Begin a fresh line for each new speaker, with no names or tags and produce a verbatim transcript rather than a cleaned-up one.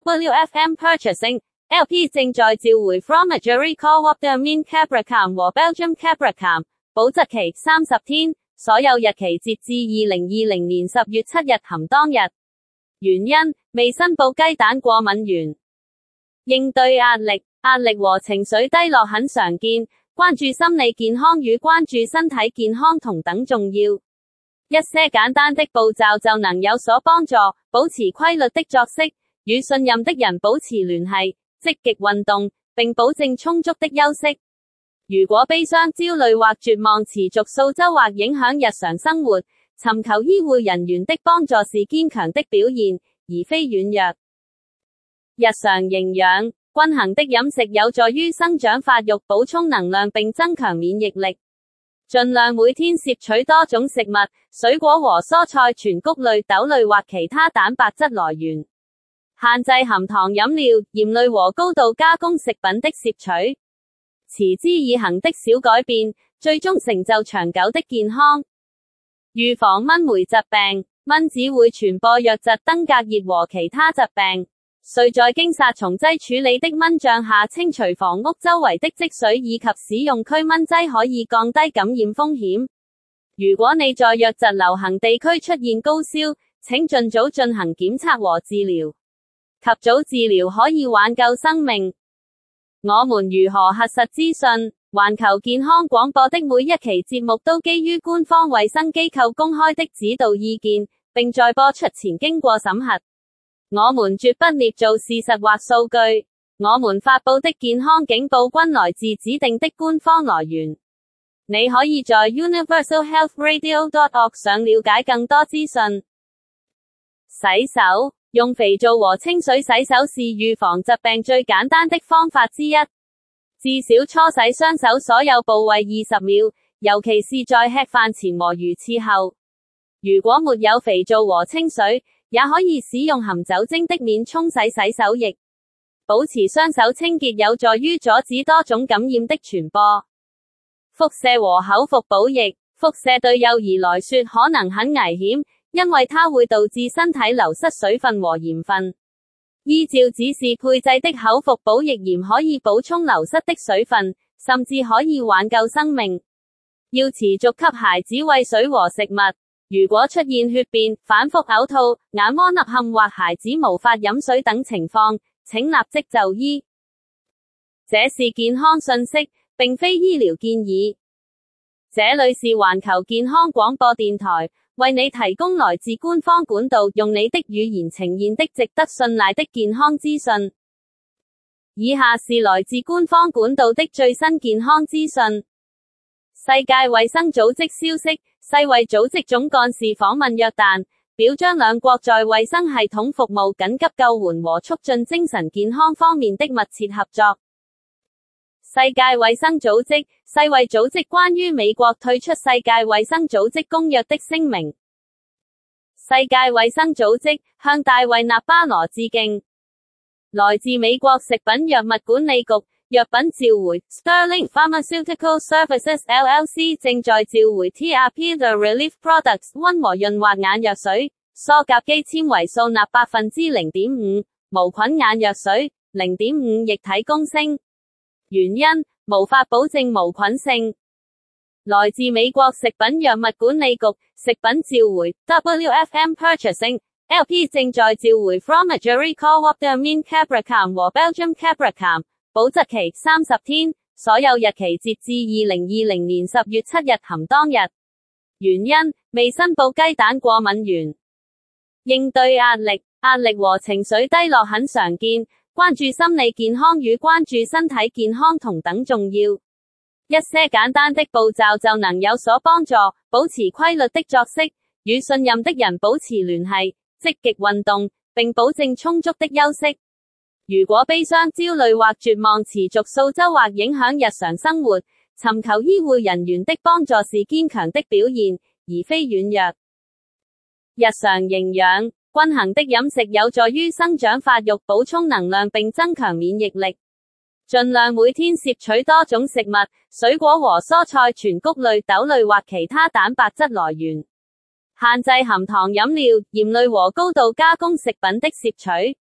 W F M Purchasing L P 正在召回 from Algeria Wapdamin Cabracam 和 Belgium Cabracam， 保質期三十天，所有日期截至二零二零年十月七日含當日。原因，未申報雞蛋過敏源。應對壓力，壓力和情緒低落很常見，關注心理健康與關注身體健康同等重要。一些簡單的步驟就能有所幫助，保持規律的作息，與信任的人保持聯繫，積極運動，並保證充足的休息。如果悲傷、焦慮或絕望持續數週或影響日常生活，尋求醫護人員的幫助是堅強的表現，而非軟弱。日常營養，均衡的飲食有助於生長發育、補充能量並增強免疫力。盡量每天攝取多種食物、水果和蔬菜、全穀類、豆類或其他蛋白質來源。限制含糖飲料、鹽類和高度加工食品的攝取。持之以恆的小改變，最終成就長久的健康。預防蚊媒疾病，蚊子會傳播瘧疾、登革熱和其他疾病。需在經殺蟲劑處理的蚊帳下清除房屋周圍的積水，以及使用驅蚊劑可以降低感染風險。如果你在瘧疾流行地區出現高燒，請盡早進行檢測和治療。及早治療可以挽救生命。我們如何核實資訊？環球健康廣播的每一期節目都基於官方衛生機構公開的指導意見，並在播出前經過審核。我們絕不捏造事實或數據。我們發佈的健康警報均來自指定的官方來源。你可以在 universal health radio dot org 上了解更多資訊。洗手，用肥皂和清水洗手是預防疾病最簡單的方法之一。至少搓洗雙手所有部位二十秒，尤其是在吃飯前和如廁後。如果沒有肥皂和清水，也可以使用含酒精的免沖洗洗手液。保持雙手清潔有助於阻止多種感染的傳播。輻射和口服補液，輻射對幼兒來說可能很危險，因為它會導致身體流失水分和鹽分。依照指示配製的口服補液鹽可以補充流失的水分，甚至可以挽救生命。要持續給孩子餵水和食物。如果出現血便、反覆嘔吐、眼窩凹陷或孩子無法飲水等情況，請立即就醫。這是健康信息，並非醫療建議。這裏是環球健康廣播電台，為你提供來自官方管道，用你的語言呈現的值得信賴的健康資訊。以下是來自官方管道的最新健康資訊。世界衛生組織消息，世衛組織總幹事訪問約旦，表彰兩國在衛生系統服務、緊急救援和促進精神健康方面的密切合作。世界衛生組織，世衛組織關於美國退出世界衛生組織公約的聲明。世界衛生組織向大衛納巴羅致敬。來自美國食品藥物管理局。藥品召回 Sterling Pharmaceutical Services L L C 正在召回 T R P The Relief Products 溫和潤滑眼藥水，塑甲基纖維素鈉百分之零點五，無菌眼藥水 零點五 液體公升。原因，無法保證無菌性。來自美國食品藥物管理局，食品召回 W F M Purchasing L P 正在召回 from Algeria Wapdamin Cabracam 和 Belgium Cabracam。保質期三十天，所有日期截至二零二零年十月七日含當日。原因，未申報雞蛋過敏源。應對壓力，壓力和情緒低落很常見，關注心理健康與關注身體健康同等重要。一些簡單的步驟就能有所幫助，保持規律的作息，與信任的人保持聯繫，積極運動，並保證充足的休息。如果悲傷、焦慮或絕望持續數週或影響日常生活，尋求醫護人員的幫助是堅強的表現，而非軟弱。日常營養，均衡的飲食有助於生長發育、補充能量並增強免疫力。盡量每天攝取多種食物、水果和蔬菜、全穀類、豆類或其他蛋白質來源。限制含糖飲料、鹽類和高度加工食品的攝取。